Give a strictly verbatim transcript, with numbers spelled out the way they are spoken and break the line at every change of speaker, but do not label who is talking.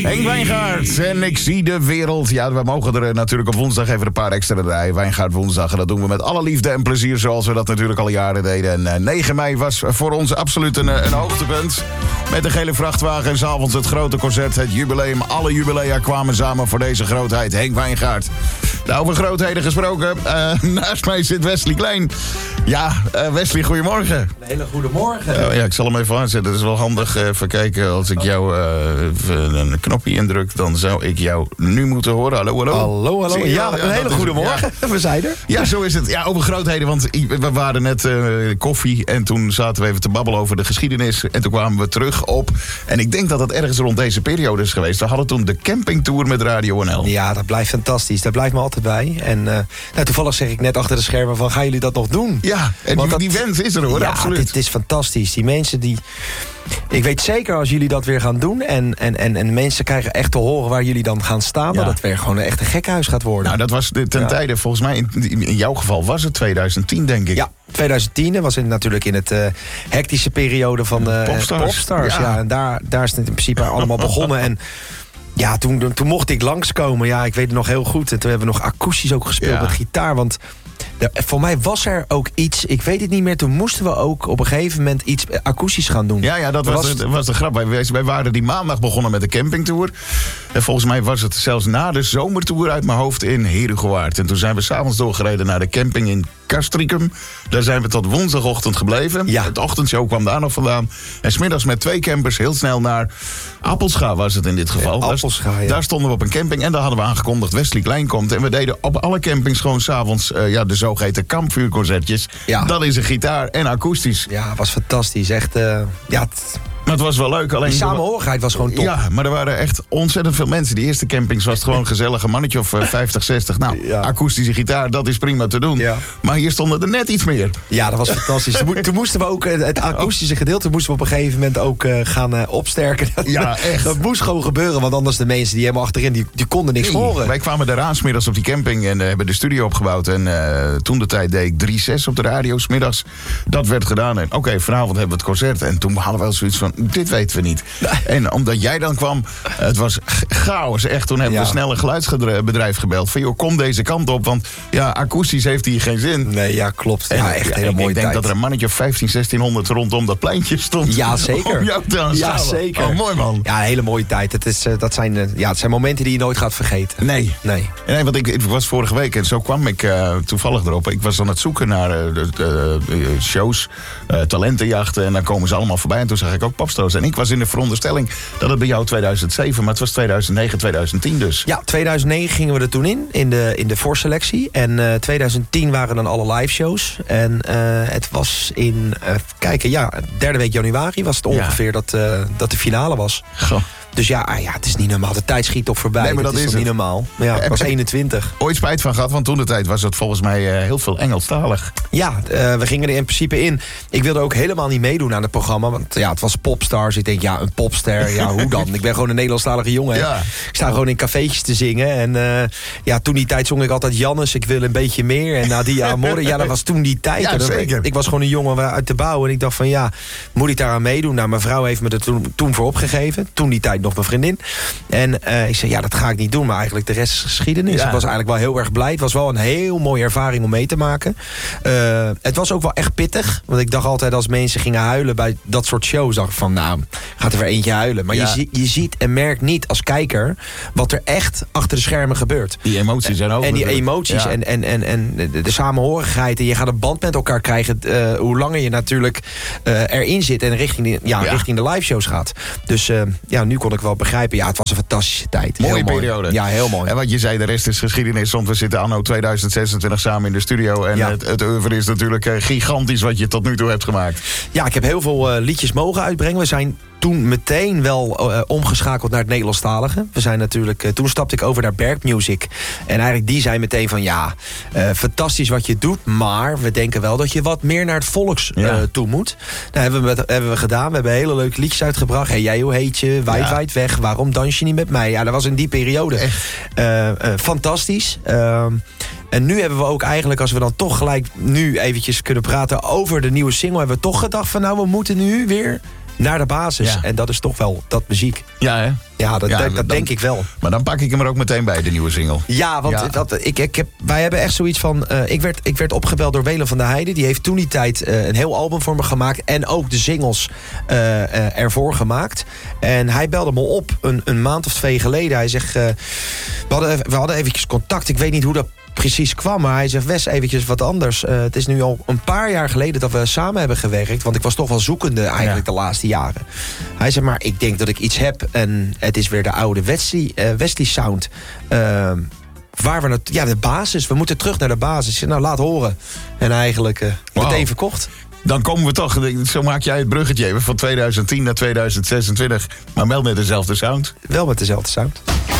Henk Wijngaard en Ik zie de wereld. Ja, we mogen er natuurlijk op woensdag even een paar extra draaien. Wijngaard woensdag. En dat doen we met alle liefde en plezier, zoals we dat natuurlijk al jaren deden. En negen mei was voor ons absoluut een, een hoogtepunt. Met de gele vrachtwagen en 's avonds het grote concert, het jubileum. Alle jubilea kwamen samen voor deze grootheid. Henk Wijngaard. Nou, over grootheden gesproken. Uh, naast mij zit Wesley Klein. Ja, uh, Wesley, goedemorgen.
Een hele goede morgen.
Uh, ja, ik zal hem even aanzetten. Dat is wel handig. Uh, even kijken, als ik jou uh, een knopje indruk, dan zou ik jou nu moeten horen. Hallo, hallo.
Hallo, hallo. Ja,
ja,
een hele goede morgen. Ja. We zijn er.
Ja, zo is het. Ja, over grootheden, want we waren net uh, koffie en toen zaten we even te babbelen over de geschiedenis. En toen kwamen we terug op, en ik denk dat het ergens rond deze periode is geweest. We hadden toen de campingtour met Radio N L.
Ja, dat blijft fantastisch. Dat blijft me altijd bij. En uh, nou, toevallig zeg ik net achter de schermen van, gaan jullie dat nog doen?
Ja, en die, dat, die wens is er hoor,
ja,
absoluut.
Het is fantastisch. Die mensen die... Ik weet zeker als jullie dat weer gaan doen en, en, en, en mensen krijgen echt te horen waar jullie dan gaan staan, ja, dat het weer gewoon een echt een gekhuis gaat worden.
Nou, dat was ten ja. tijde, volgens mij, in, in jouw geval was het twintig tien, denk ik.
Ja, twintig tien was het natuurlijk in het uh, hectische periode van uh,
Popstars.
Popstars ja. Ja, en daar, daar is het in principe allemaal begonnen. En ja, toen, toen mocht ik langskomen. Ja, ik weet het nog heel goed. En toen hebben we nog akoestisch ook gespeeld ja. met gitaar, want ja, voor mij was er ook iets, ik weet het niet meer, toen moesten we ook op een gegeven moment iets akoestisch gaan doen.
Ja, ja dat was, was, de, was de grap. Wij, wij waren die maandag begonnen met de campingtour. En volgens mij was het zelfs na de zomertour uit mijn hoofd in Herugewaard. En toen zijn we s'avonds doorgereden naar de camping in Castricum. Daar zijn we tot woensdagochtend gebleven.
Ja.
Het ochtendshow kwam daar nog vandaan. En 's middags met twee campers heel snel naar Appelscha was het in dit geval.
Ja, Appelscha,
daar,
ja.
daar stonden we op een camping en daar hadden we aangekondigd Wesley Klein komt. En we deden op alle campings gewoon s'avonds uh, ja, de zogeheten kampvuurconcertjes.
Ja.
Dat is een gitaar en akoestisch.
Ja, was fantastisch. Echt, uh, ja...
Maar het was wel leuk. Alleen
de samenhorigheid was gewoon top.
Ja, maar er waren echt ontzettend veel mensen. Die eerste campings was het gewoon gezellig. Een mannetje of uh, vijftig, zestig. Nou, ja. akoestische gitaar, dat is prima te doen. Ja. Maar hier stonden er net iets meer.
Ja, dat was fantastisch. Toen, toen moesten we ook, het akoestische gedeelte moesten we op een gegeven moment ook uh, gaan uh, opsterken.
Ja, echt.
Dat moest gewoon gebeuren, want anders de mensen die helemaal achterin, die, die konden niks
nee,
horen.
Wij kwamen eraan 's middags op die camping en uh, hebben de studio opgebouwd. En uh, toen de tijd deed ik drie zes op de radio 's middags. Dat werd gedaan. En oké, okay, vanavond hebben we het concert. En toen hadden we wel zoiets van, dit weten we niet. Nee. En omdat jij dan kwam, het was chaos echt. Toen hebben ja. we snel een geluidsbedrijf gebeld. Van joh, kom deze kant op, want ja, akoestisch heeft hier geen zin.
Nee, ja, klopt.
En,
ja, echt
ja,
hele
ik,
mooie
ik denk
tijd.
dat er een mannetje of vijftien, zestienhonderd rondom dat pleintje stond.
Ja, zeker.
Om jou te
ja, zeker.
Oh, mooi man.
Ja, een hele mooie tijd. Het, is, uh, dat zijn, uh, ja, het zijn momenten die je nooit gaat vergeten.
Nee.
Nee,
nee want ik, ik was vorige week en zo kwam ik uh, toevallig erop. Ik was aan het zoeken naar uh, de, uh, shows, uh, talentenjachten. En dan komen ze allemaal voorbij. En toen zag ik ook Popstars. En ik was in de veronderstelling dat het bij jou tweeduizend zeven, maar het was tweeduizend negen, tweeduizend tien dus.
Ja, tweeduizend negen gingen we er toen in, in de, in de voorselectie. En uh, tweeduizend tien waren dan alle live shows. En uh, het was in, uh, kijken, ja, derde week januari was het ongeveer ja. dat, uh, dat de finale was.
Goh.
Dus ja, ah, ja, het is niet normaal. De tijd schiet toch voorbij.
Nee, maar dat,
dat is,
is
niet normaal. Ja, het was eenentwintig.
Ooit spijt van gehad, want toen de tijd was het volgens mij uh, heel veel Engelstalig.
Ja, uh, we gingen er in principe in. Ik wilde ook helemaal niet meedoen aan het programma. Want ja, het was Popstars. Ik denk, ja, een popster. Ja, hoe dan? Ik ben gewoon een Nederlandstalige jongen.
Ja.
Ik sta gewoon in cafeetjes te zingen. En uh, ja, toen die tijd zong ik altijd Jannes, ik wil een beetje meer. En Nadia Amore. Ja, dat was toen die tijd.
Ja, zeker.
Ik, ik was gewoon een jongen uit de bouw. En ik dacht van, ja, moet ik daar aan meedoen? Nou, mijn vrouw heeft me er toen, toen voor opgegeven. Toen die tijd nog mijn vriendin. En uh, ik zei, ja, dat ga ik niet doen. Maar eigenlijk de rest is geschiedenis. Ja. Ik was eigenlijk wel heel erg blij. Het was wel een heel mooie ervaring om mee te maken. Uh, het was ook wel echt pittig. Want ik dacht altijd als mensen gingen huilen bij dat soort shows. Dacht ik van, nou, gaat er weer eentje huilen. Maar ja. je, je ziet en merkt niet als kijker wat er echt achter de schermen gebeurt.
Die emoties zijn ook.
En die emoties ja. en, en, en, en de, de samenhorigheid. En je gaat een band met elkaar krijgen. Uh, hoe langer je natuurlijk uh, erin zit en richting de, ja, ja. richting de live shows gaat. Dus uh, ja, nu kon ik wel begrijpen. Ja, het was een fantastische tijd.
Mooie
heel
periode.
Mooi. Ja, heel mooi.
En wat je zei, de rest is geschiedenis. Want we zitten anno tweeduizend zesentwintig samen in de studio. En ja. het, het oeuvre is natuurlijk uh, gigantisch wat je tot nu toe hebt gemaakt.
Ja, ik heb heel veel uh, liedjes mogen uitbrengen. We zijn toen meteen wel uh, omgeschakeld naar het Nederlandstalige. We zijn natuurlijk, uh, toen stapte ik over naar Berg Music. En eigenlijk die zei meteen van ja, uh, fantastisch wat je doet, maar we denken wel dat je wat meer naar het volks uh, ja. toe moet. Nou, hebben we, hebben we gedaan. We hebben hele leuke liedjes uitgebracht. Hey, jij, hoe heet je? Wijd, ja. wijd weg. Waarom dans je niet met mij? Ja, dat was in die periode uh, uh, fantastisch. Uh, En nu hebben we ook eigenlijk, als we dan toch gelijk nu eventjes kunnen praten over de nieuwe single, hebben we toch gedacht van nou, we moeten nu weer naar de basis.
Ja.
En dat is toch wel dat muziek.
Ja, hè?
Ja, dat,
Ja,
dat, dat
dan-
denk ik wel.
Maar dan pak ik hem er ook meteen bij, de nieuwe single.
Ja, want
Ja.
Dat, ik, ik heb, wij hebben echt zoiets van... Uh, ik, werd, ik werd opgebeld door Welen van der Heijden. Die heeft toen die tijd uh, een heel album voor me gemaakt. En ook de singles uh, uh, ervoor gemaakt. En hij belde me op een, een maand of twee geleden. Hij zegt, uh, we, hadden, we hadden eventjes contact. Ik weet niet hoe dat precies kwam. Maar hij zegt, Wes, eventjes wat anders. Uh, het is nu al een paar jaar geleden dat we samen hebben gewerkt. Want ik was toch wel zoekende eigenlijk ja. de laatste jaren. Hij zegt, maar ik denk dat ik iets heb. En het is weer de oude Wesley, uh, Wesley sound. Uh, waar we het, ja, de basis. We moeten terug naar de basis. Nou, laat horen. En eigenlijk uh,
wow.
meteen verkocht.
Dan komen we toch, zo maak jij het bruggetje even van tweeduizend tien naar tweeduizend zesentwintig. Maar wel met dezelfde sound.
Wel met dezelfde sound.